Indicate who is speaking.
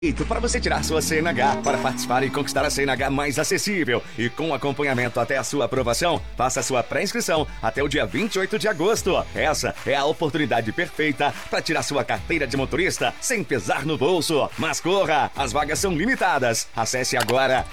Speaker 1: Para você tirar sua CNH, para participar e conquistar a CNH mais acessível e com acompanhamento até a sua aprovação, faça sua pré-inscrição até o dia 28 de agosto. Essa é a oportunidade perfeita para tirar sua carteira de motorista sem pesar no bolso. Mas corra, as vagas são limitadas. Acesse agora